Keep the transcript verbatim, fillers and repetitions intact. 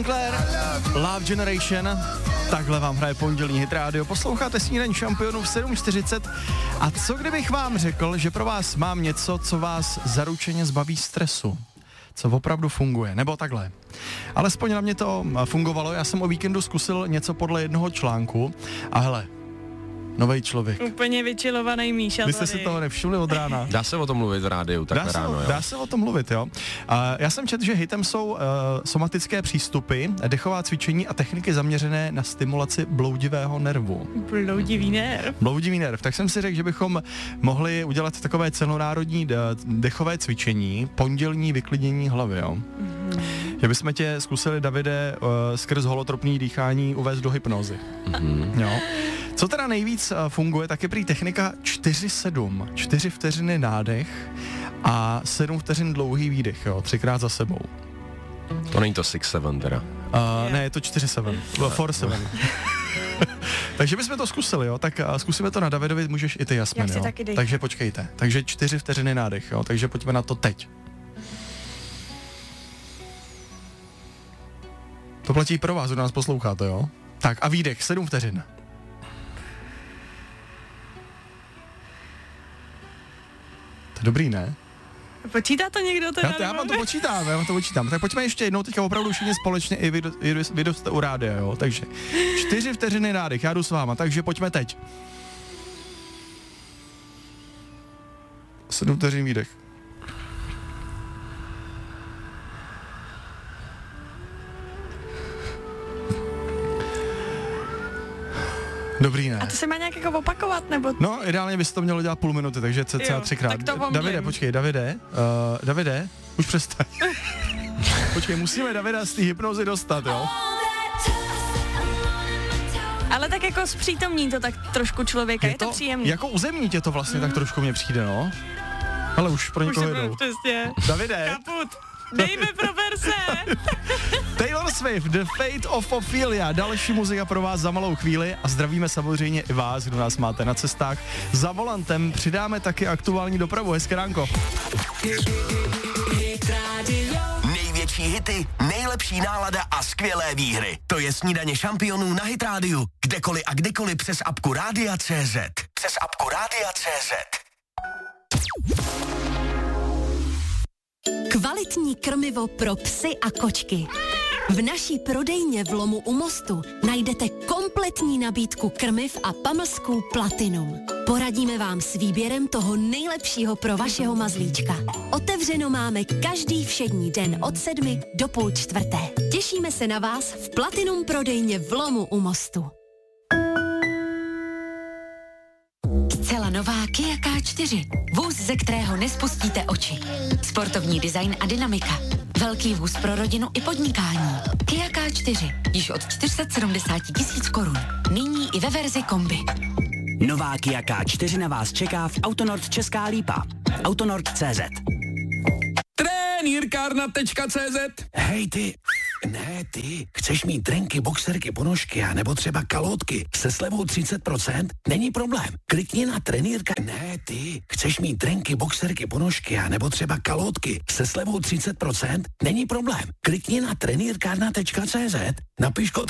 Sinclair, Love Generation. Takhle vám hraje pondělní Hit Radio. Posloucháte Snídaň šampionů v sedm čtyřicet. A co kdybych vám řekl, že pro vás mám něco, co vás zaručeně zbaví stresu? Co opravdu funguje, nebo takhle. Alespoň na mě to fungovalo, já jsem o víkendu zkusil něco podle jednoho článku a hele, novej člověk. Úplně vyčilovaný Míša. Vy jste si toho nevšimli od rána. Dá se o tom mluvit v rádiu, tak dá, ráno, se, jo. dá se o tom mluvit, jo. A já jsem četl, že hitem jsou uh, somatické přístupy, dechová cvičení a techniky zaměřené na stimulaci bloudivého nervu. Bloudivý nerv. Bloudivý nerv. Tak jsem si řekl, že bychom mohli udělat takové celonárodní de- dechové cvičení, pondělní vyklidnění hlavy, jo. Mm-hmm. Že bychom tě zkusili, Davide, uh, skrz holotropní dýchání uvést do hypnózy. Mm-hmm. Jo. Co teda nejvíc funguje, tak je prý technika čtyři sedm. čtyři vteřiny nádech a sedm vteřin dlouhý výdech, jo, třikrát za sebou. To není to six seven teda. Uh, yeah. Ne, je to čtyři sedm. four seven. Takže bychom to zkusili, jo, tak uh, zkusíme to na Davidovi, můžeš i ty, Jasmin, jo. Takže počkejte. Takže čtyři vteřiny nádech, jo, takže pojďme na to teď. To platí pro vás, kdo nás posloucháte, jo. Tak a výdech, sedm vteřin. Dobrý, ne? Počítá to někdo teda? Já, já vám to počítám, já vám to počítám. Tak pojďme ještě jednou, teďka opravdu všichni společně i vy, vy, vy jste u rádia, jo. Takže čtyři vteřiny nádech, já jdu s váma, takže pojďme teď. Sedm vteřin výdech. Dobrý, ne? A to se má nějak jako opakovat, nebo? No, ideálně bys to mělo dělat půl minuty, takže cca třikrát. Davide, počkej, Davide, uh, Davide, už přestaň. Počkej, musíme Davida z té hypnozy dostat, jo? Ale tak jako zpřítomní to tak trošku člověka, je, je to, to příjemný. Jako uzemní tě to vlastně mm. tak trošku mně přijde, no. Ale už pro někoho jedou. Přesně. Davide. Kaput. Dejme pro verse. Taylor Swift, The Fate of Ophelia, další muzika pro vás za malou chvíli a zdravíme samozřejmě i vás, kdo nás máte na cestách. Za volantem přidáme taky aktuální dopravu. Hezké ránko. Největší hity, nejlepší nálada a skvělé výhry. To je Snídaně šampionů na Hit Radio. Kdekoliv a kdykoliv přes apku Rádia tečka cé zet. Přes apku Rádia tečka cé zet. Kvalitní krmivo pro psy a kočky. V naší prodejně v Lomu u Mostu najdete kompletní nabídku krmiv a pamlsků Platinum. Poradíme vám s výběrem toho nejlepšího pro vašeho mazlíčka. Otevřeno máme každý všední den od sedmi do půl čtvrté. Těšíme se na vás v Platinum prodejně v Lomu u Mostu. Zcela nová Kia K čtyři. Vůz, ze kterého nespustíte oči. Sportovní design a dynamika. Velký vůz pro rodinu i podnikání. Kia K čtyři. Již od čtyři sta sedmdesát tisíc korun. Nyní i ve verzi kombi. Nová Kia K čtyři na vás čeká v Autonord Česká Lípa. Autonord tečka cé zet. Trenýrkárna tečka cé zet. Hej ty, ne ty, chceš mít trenky, boxerky, ponožky a nebo třeba kalotky se slevou třicet procent? Není problém. Klikni na trenýrka. Ne ty, chceš mít trenky, boxerky, ponožky a nebo třeba kalotky se slevou třicet procent? Není problém. Klikni na trenýrkárna tečka cé zet, napiš kód